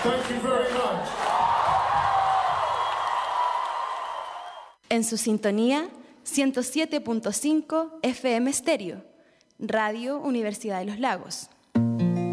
Thank you very much. En su sintonía, 107.5 FM Estéreo, Radio Universidad de los Lagos.